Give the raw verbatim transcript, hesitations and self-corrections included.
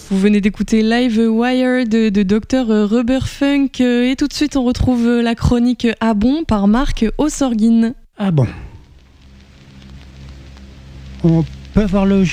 Vous venez d'écouter Live Wire de, de docteur Rubberfunk et tout de suite on retrouve la chronique Ah bon par Marc Ossorgin. Ah bon. On peut avoir le générique ?